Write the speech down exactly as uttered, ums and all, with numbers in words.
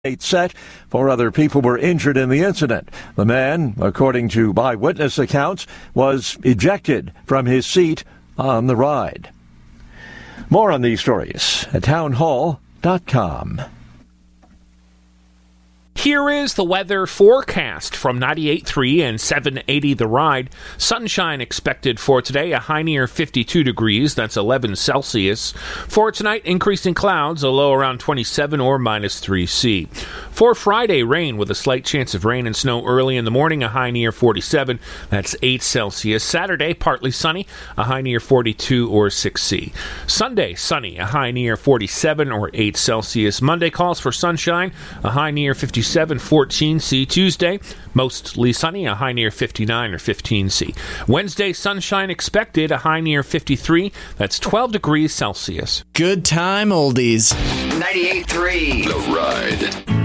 set. Four other people were injured in the incident. The man, according to eyewitness accounts, was ejected from his seat on the ride. More on these stories at townhall dot com. Here is the weather forecast from ninety-eight point three and seven eighty The Ride. Sunshine expected for today, a high near fifty-two degrees, that's eleven Celsius. For tonight, increasing clouds, a low around twenty-seven or minus three C. For Friday, rain with a slight chance of rain and snow early in the morning, a high near forty-seven, that's eight Celsius. Saturday, partly sunny, a high near forty-two or six C. Sunday, sunny, a high near forty-seven or eight Celsius. Monday calls for sunshine, a high near fifty-seven, fourteen C. Tuesday, mostly sunny, a high near fifty-nine or fifteen C. Wednesday, sunshine expected, a high near fifty-three, that's twelve degrees Celsius. Good time oldies. ninety-eight point three The Ride.